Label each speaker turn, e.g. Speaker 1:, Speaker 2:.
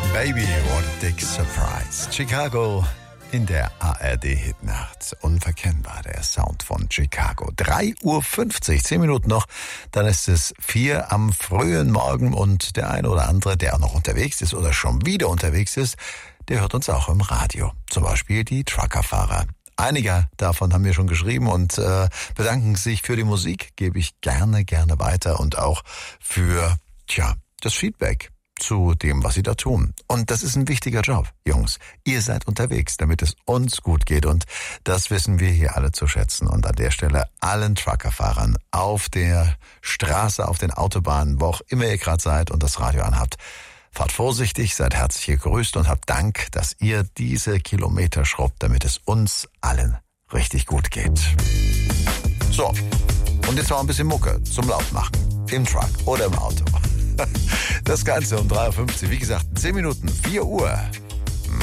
Speaker 1: Baby, what a dick surprise. Chicago in der ARD-Hitnacht. Unverkennbar, der Sound von Chicago. 3:50 Uhr, 10 Minuten noch, dann ist es 4 am frühen Morgen und der eine oder andere, der auch noch unterwegs ist oder schon wieder unterwegs ist, der hört uns auch im Radio. Zum Beispiel die Truckerfahrer. Einige davon haben mir schon geschrieben und bedanken sich für die Musik, gebe ich gerne weiter und auch für, das Feedback zu dem, was sie da tun. Und das ist ein wichtiger Job, Jungs. Ihr seid unterwegs, damit es uns gut geht und das wissen wir hier alle zu schätzen. Und an der Stelle allen Truckerfahrern auf der Straße, auf den Autobahnen, wo auch immer ihr gerade seid und das Radio anhabt, fahrt vorsichtig, seid herzlich gegrüßt und habt Dank, dass ihr diese Kilometer schrubbt, damit es uns allen richtig gut geht. So, und jetzt mal ein bisschen Mucke zum Lautmachen. Im Truck oder im Auto. Das Ganze um 3:50 Uhr. Wie gesagt, 10 Minuten, 4 Uhr.